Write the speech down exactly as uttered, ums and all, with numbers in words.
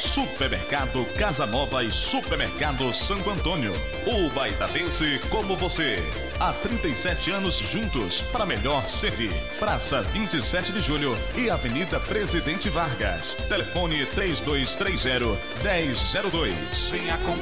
Supermercado Casa Nova e Supermercado Santo Antônio. O baitatense como você. Há trinta e sete anos juntos para melhor servir. Praça vinte e sete de Julho e Avenida Presidente Vargas. Telefone três dois três zero, um zero zero dois. Venha com